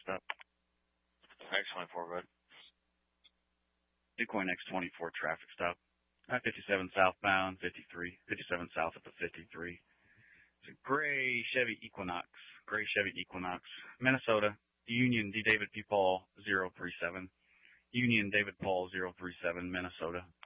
stop. X24, bud. Bitcoin X24 traffic stop. I-57 southbound, 53. 57 south up to 53. It's a gray Chevy Equinox. Minnesota. Union D. David P. Paul 037. Union David Paul 037, Minnesota.